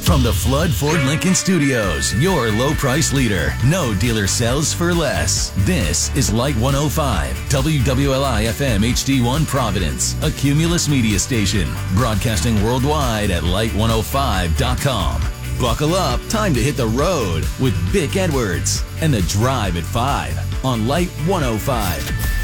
From the Flood Ford Lincoln Studios, your low price leader. No dealer sells for less. This is Light 105, WWLI FM HD1 Providence, a Cumulus media station, broadcasting worldwide at light105.com. Buckle up, time to hit the road with Bick Edwards and The Drive at 5 on Light 105.